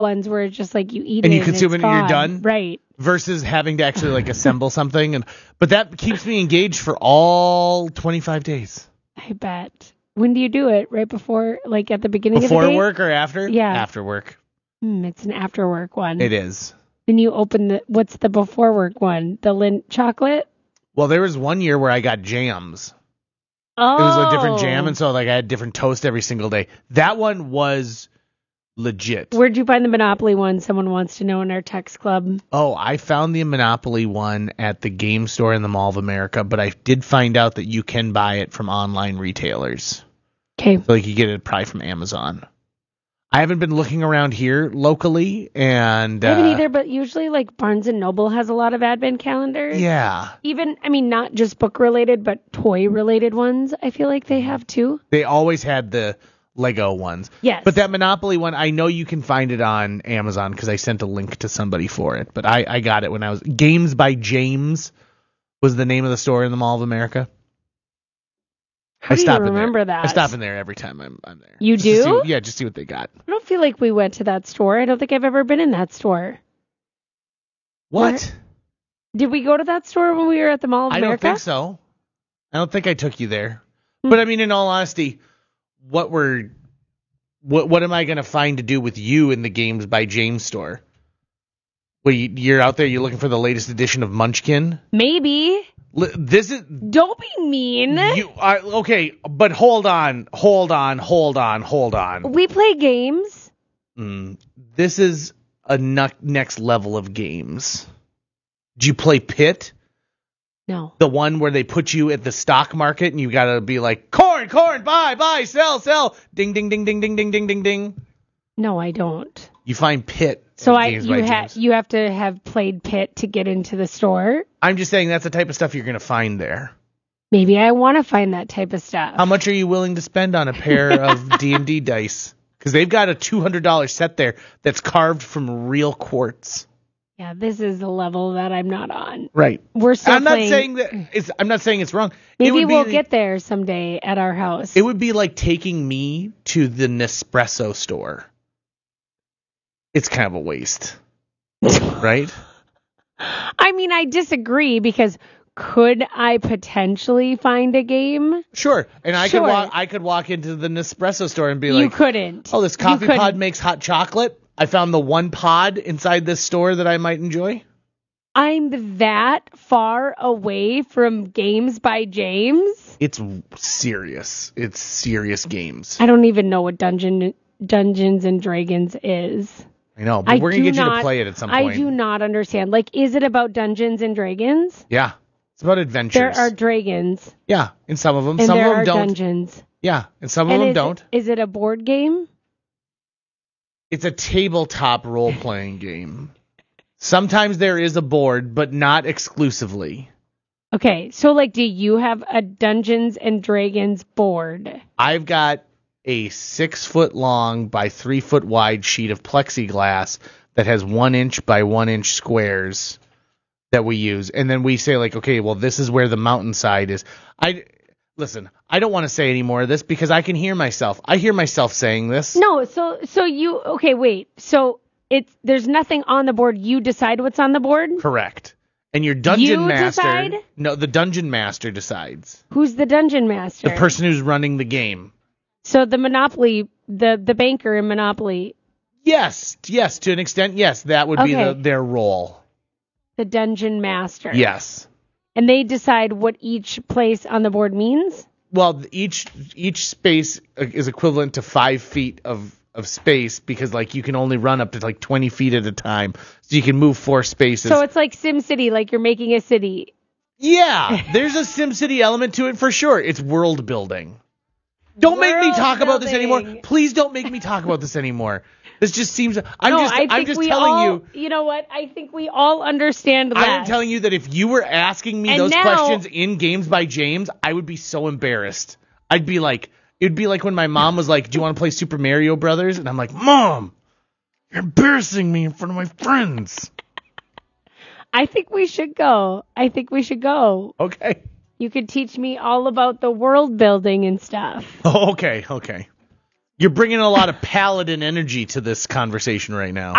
ones where it's just like you eat and it you consume it and you're done. Right. Versus having to actually like assemble something. But that keeps me engaged for all 25 days. I bet. When do you do it? Right before, like at the beginning Before of the day? work or after? Yeah. After work. It's an after work one. It is. Then you open what's the before work one? The Lindt chocolate? Well, there was one year where I got jams. Oh. It was a different jam, and so like I had different toast every single day. That one was legit. Where'd you find the Monopoly one? Someone wants to know in our text club. Oh, I found the Monopoly one at the game store in the Mall of America, but I did find out that you can buy it from online retailers. Okay. So like you get it probably from Amazon. I haven't been looking around here locally, and I haven't either, but usually like Barnes and Noble has a lot of advent calendars. Yeah. Even, I mean, not just book related, but toy related ones. I feel like they have too. They always had the Lego ones. Yes. But that Monopoly one, I know you can find it on Amazon because I sent a link to somebody for it. But I got it when I was... Games by James was the name of the store in the Mall of America. How do you remember that? I stop in there every time I'm there. You do? Just see what they got. I don't feel like we went to that store. I don't think I've ever been in that store. What? Did we go to that store when we were at the Mall of America? I don't think so. I don't think I took you there. But I mean, in all honesty, what am I going to find to do with you in the Games by James store? Well, you're out there, you're looking for the latest edition of Munchkin? Maybe. This is... Don't be mean. Okay, but hold on. We play games. This is a next level of games. Did you play Pit? No. The one where they put you at the stock market and you got to be like, corn, buy, sell, ding, ding, ding, ding, ding, ding, ding, ding, ding. No, I don't. You find Pit. So you have to have played Pit to get into the store? I'm just saying that's the type of stuff you're going to find there. Maybe I want to find that type of stuff. How much are you willing to spend on a pair of D&D dice? Because they've got a $200 set there that's carved from real quartz. Yeah, this is a level that I'm not on. Right. We're still I'm not saying it's wrong. Maybe we'll get there someday at our house. It would be like taking me to the Nespresso store. It's kind of a waste. Right? I mean, I disagree because could I potentially find a game? Sure. And I could walk into the Nespresso store and be like, you couldn't. Oh, this coffee pod makes hot chocolate. I found the one pod inside this store that I might enjoy. I'm that far away from Games by James. It's serious. It's serious games. I don't even know what Dungeons and Dragons is. I know, but we're going to get you to play it at some point. I do not understand. Like, is it about Dungeons and Dragons? Yeah. It's about adventures. There are dragons. Yeah, in some of them. And some there of them are don't. Dungeons. Yeah, and some of them don't. Is it a board game? It's a tabletop role-playing game. Sometimes there is a board, but not exclusively. Okay, so like, do you have a Dungeons and Dragons board? I've got a 6-foot long by 3-foot wide sheet of plexiglass that has 1 inch by 1 inch squares that we use. And then we say like, okay, well, this is where the mountainside is. Listen, I don't want to say any more of this because I can hear myself. I hear myself saying this. No, so you, okay, wait. So there's nothing on the board. You decide what's on the board? Correct. And your dungeon master. Decide? No, the dungeon master decides. Who's the dungeon master? The person who's running the game. So the Monopoly, the banker in Monopoly. Yes, to an extent, yes. That would be their role. The dungeon master. Yes. And they decide what each place on the board means? Well, each space is equivalent to 5 feet of space because like you can only run up to like 20 feet at a time. So you can move 4 spaces. So it's like SimCity, like you're making a city. Yeah, there's a SimCity element to it for sure. It's world building. Don't make me talk about this anymore. Please don't make me talk about this anymore. This just seems... I'm just telling you... You know what? I think we all understand that. I'm telling you that if you were asking me those questions in Games by James, I would be so embarrassed. I'd be like... It'd be like when my mom was like, do you want to play Super Mario Brothers? And I'm like, Mom, you're embarrassing me in front of my friends. I think we should go. Okay. You could teach me all about the world building and stuff. Oh, okay. You're bringing a lot of paladin energy to this conversation right now.